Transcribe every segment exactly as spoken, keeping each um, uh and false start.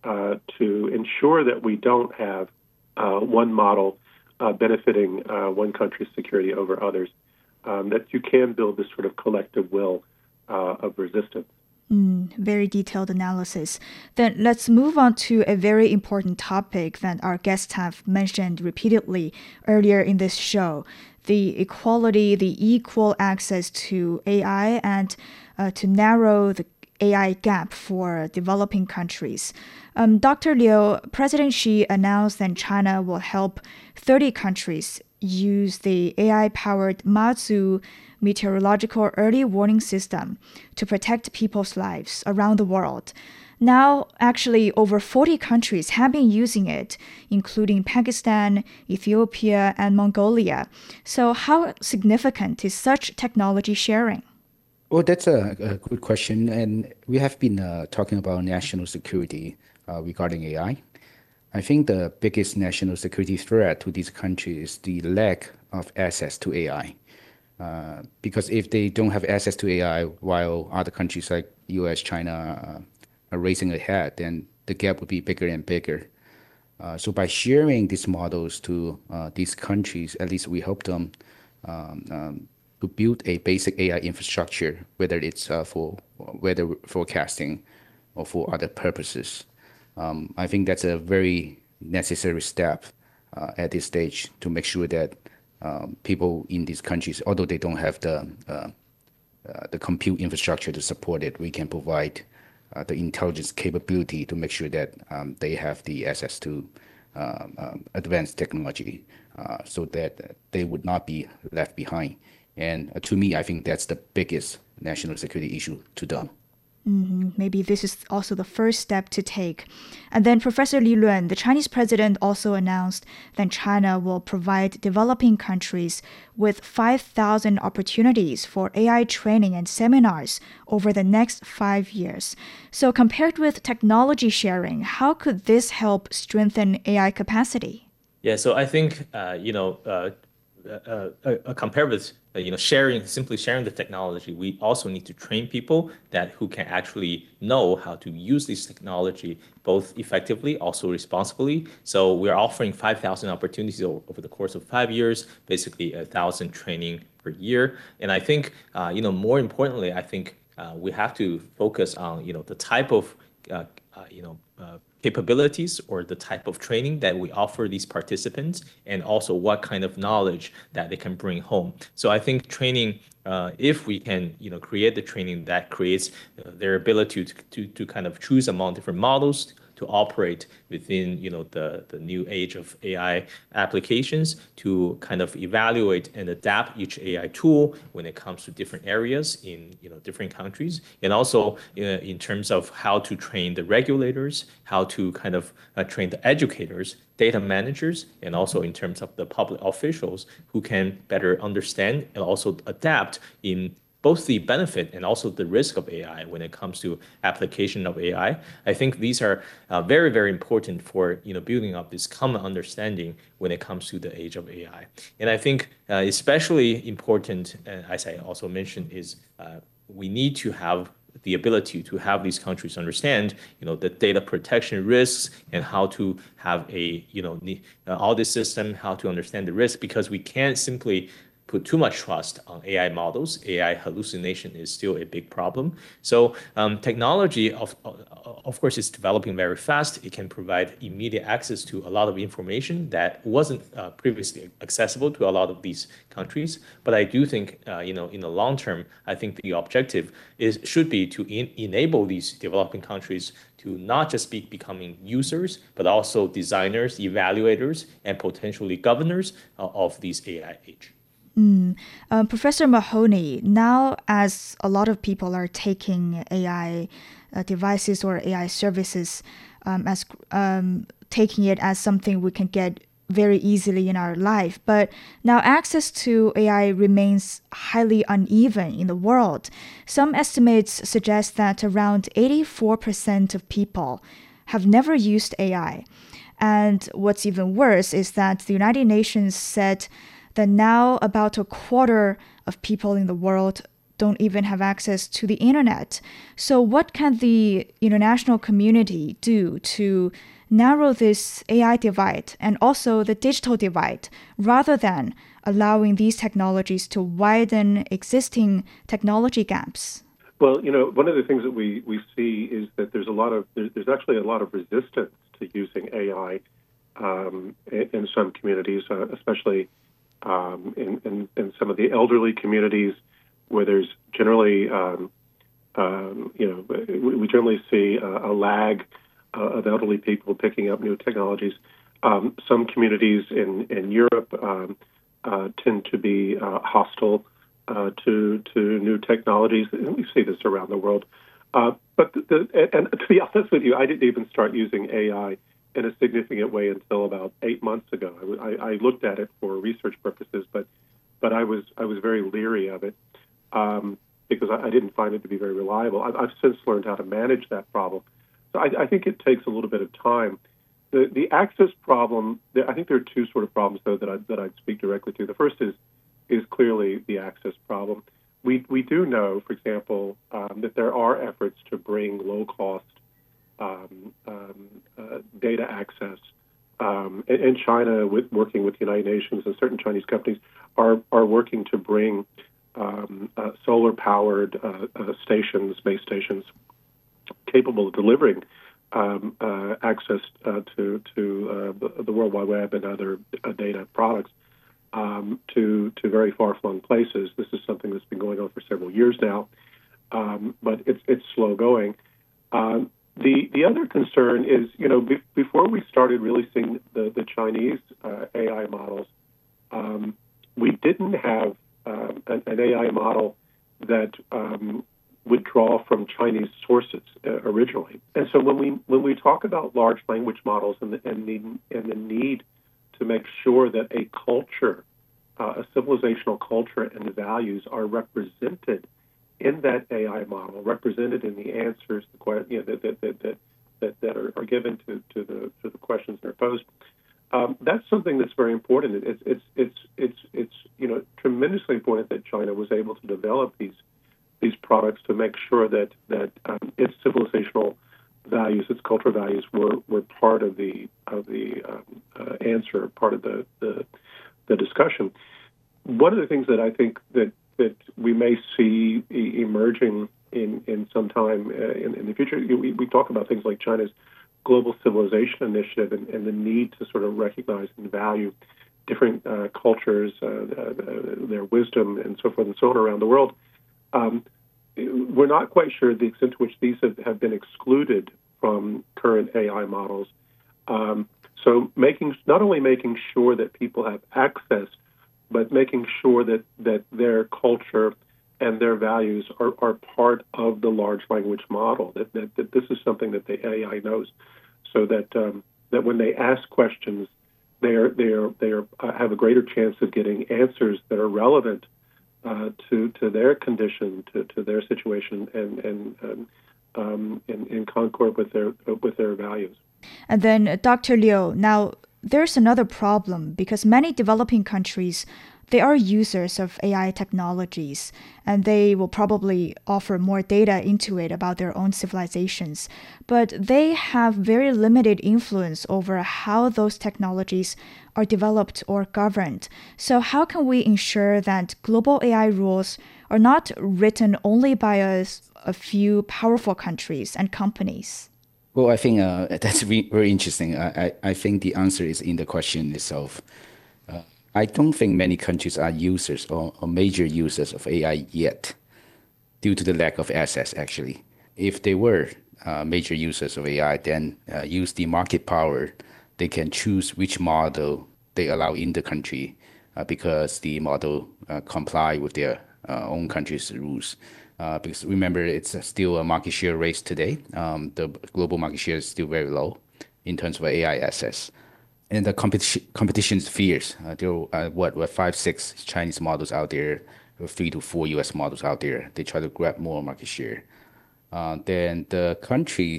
uh, to ensure that we don't have uh, one model uh, benefiting uh, one country's security over others, um, that you can build this sort of collective will uh, of resistance. Mm, very detailed analysis. Then let's move on to a very important topic that our guests have mentioned repeatedly earlier in this show, the equality, the equal access to A I, and uh, to narrow the A I gap for developing countries. Um, Doctor Liu, President Xi announced that China will help thirty countries use the A I-powered Mazu meteorological early warning system to protect people's lives around the world. Now, actually, over forty countries have been using it, including Pakistan, Ethiopia, and Mongolia. So how significant is such technology sharing? Well, that's a, a good question. And we have been uh, talking about national security uh, regarding A I. I think the biggest national security threat to this country is the lack of access to A I. Uh, because if they don't have access to A I while other countries like U S, China uh, are racing ahead, then the gap would be bigger and bigger. Uh, so by sharing these models to uh, these countries, at least we hope them um, um, to build a basic A I infrastructure, whether it's uh, for weather forecasting or for other purposes. Um, I think that's a very necessary step uh, at this stage to make sure that um, people in these countries, although they don't have the uh, uh, the compute infrastructure to support it, we can provide uh, the intelligence capability to make sure that um, they have the access to um, um, advanced technology, uh, so that they would not be left behind. And uh, to me, I think that's the biggest national security issue to them. Mm-hmm. Maybe this is also the first step to take. And then Professor Li Luan, the Chinese president, also announced that China will provide developing countries with five thousand opportunities for A I training and seminars over the next five years. So compared with technology sharing, how could this help strengthen A I capacity? Yeah, so I think, uh, you know, uh, uh, uh, uh, compared with uh, you know sharing simply sharing the technology, we also need to train people that who can actually know how to use this technology both effectively, also responsibly. So we're offering five thousand opportunities over, over the course of five years, basically a thousand training per year. And I think uh, you know more importantly, I think uh, we have to focus on you know the type of uh, uh, you know uh, capabilities or the type of training that we offer these participants, and also what kind of knowledge that they can bring home. So I think training, uh, if we can, you know, create the training that creates uh, their ability to, to, to kind of choose among different models to operate within, you know, the, the new age of A I applications, to kind of evaluate and adapt each A I tool when it comes to different areas in, you know, different countries, and also uh, in terms of how to train the regulators, how to kind of uh, train the educators, data managers, and also in terms of the public officials who can better understand and also adapt in both the benefit and also the risk of A I when it comes to application of A I. I think these are uh, very, very important for you know building up this common understanding when it comes to the age of A I. And I think uh, especially important, uh, as I also mentioned, is uh, we need to have the ability to have these countries understand, you know, the data protection risks and how to have a, you know, uh, audit system, how to understand the risk, because we can't simply put too much trust on A I models. A I hallucination is still a big problem. So um, technology, of, of course, is developing very fast. It can provide immediate access to a lot of information that wasn't uh, previously accessible to a lot of these countries. But I do think, uh, you know, in the long term, I think the objective is should be to in, enable these developing countries to not just be becoming users, but also designers, evaluators, and potentially governors uh, of this A I age. Mm. Uh, Professor Mahoney, now as a lot of people are taking A I uh, devices or A I services um, as um, taking it as something we can get very easily in our life, but now access to A I remains highly uneven in the world. Some estimates suggest that around eighty-four percent of people have never used A I. And what's even worse is that the United Nations said that now about a quarter of people in the world don't even have access to the internet. So what can the international community do to narrow this A I divide and also the digital divide, rather than allowing these technologies to widen existing technology gaps? Well, you know, one of the things that we, we see is that there's a lot of there's, there's actually a lot of resistance to using A I um, in, in some communities, uh, especially um, in, in, in some of the elderly communities where there's generally, um, um, you know, we, we generally see a, a lag uh, of elderly people picking up new technologies. Um, some communities in in Europe um, uh, tend to be uh, hostile Uh, to to new technologies, and we see this around the world. Uh, but the, the, and to be honest with you, I didn't even start using A I in a significant way until about eight months ago. I, I looked at it for research purposes, but but I was I was very leery of it um, because I, I didn't find it to be very reliable. I've, I've since learned how to manage that problem. So I, I think it takes a little bit of time. The the access problem. I think there are two sort of problems though that I that I'd speak directly to. The first is is clearly the access problem. We we do know, for example, um, that there are efforts to bring low-cost um, um, uh, data access. Um, and, and China, with working with the United Nations and certain Chinese companies, are are working to bring um, uh, solar-powered uh, uh, stations, base stations, capable of delivering um, uh, access uh, to to uh, the, the World Wide Web and other uh, data products. Um, to to very far-flung places. This is something that's been going on for several years now, um, but it's it's slow going. Um, the the other concern is, you know, be, before we started really seeing the the Chinese uh, A I models, um, we didn't have um, an, an A I model that um, would draw from Chinese sources uh, originally. And so when we when we talk about large language models and the and the and the need to make sure that a culture, uh, a civilizational culture and the values are represented in that A I model, represented in the answers the que- you know, that, that, that, that, that, that are, are given to, to, the, to the questions that are posed. Um, that's something that's very important. It's, it's, it's, it's, it's you know, tremendously important that China was able to develop these these products to make sure that, that um, its civilizational values, its cultural values, were, were part of the of the um, uh, answer, part of the, the the discussion. One of the things that I think that that we may see e- emerging in in some time uh, in, in the future, we, we talk about things like China's Global Civilization Initiative and, and the need to sort of recognize and value different uh, cultures, uh, uh, their wisdom, and so forth and so on around the world. Um, we're not quite sure the extent to which these have, have been excluded from current A I models. Um, so making not only making sure that people have access, but making sure that, that their culture and their values are, are part of the large language model, that, that, that this is something that the A I knows, so that um, that when they ask questions, they are they are they are uh, have a greater chance of getting answers that are relevant uh, to to their condition, to, to their situation, and and um, um, in, in concord with their with their values. And then, uh, Doctor Liu, now there's another problem because many developing countries, they are users of A I technologies, and they will probably offer more data into it about their own civilizations. But they have very limited influence over how those technologies are developed or governed. So how can we ensure that global A I rules are not written only by a, a few powerful countries and companies? Well, I think uh, that's re- very interesting. I, I, I think the answer is in the question itself. Uh, I don't think many countries are users or, or major users of A I yet, due to the lack of access, actually. If they were uh, major users of A I, then uh, use the market power, they can choose which model they allow in the country uh, because the model uh, comply with their uh, own country's rules. Uh, because remember, it's still a market share race today. Um, the global market share is still very low in terms of A I access. And the competition competition is fierce. Uh, there are uh, what what five six Chinese models out there, or three to four U S models out there. They try to grab more market share. Uh, then the countries,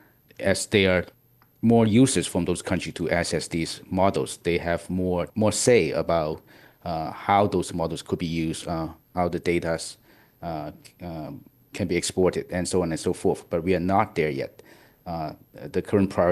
as they are more users from those countries to access these models, they have more more say about uh, how those models could be used, uh, how the data uh, um, can be exported, and so on and so forth. But we are not there yet. Uh, the current priority